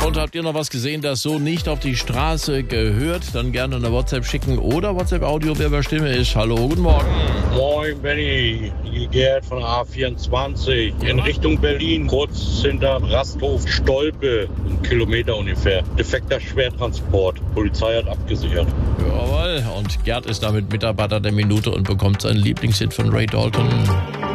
Und habt ihr noch was gesehen, das so nicht auf die Straße gehört? Dann gerne eine WhatsApp schicken oder WhatsApp-Audio, wer bei Stimme ist. Hallo, guten Morgen. Moin Benny, hier Gerd von der A24 in Richtung Berlin, kurz hinter Rasthof Stolpe, 1 Kilometer ungefähr. Defekter Schwertransport, Polizei hat abgesichert. Jawohl, und Gerd ist damit Mitarbeiter der Minute und bekommt seinen Lieblingshit von Ray Dalton.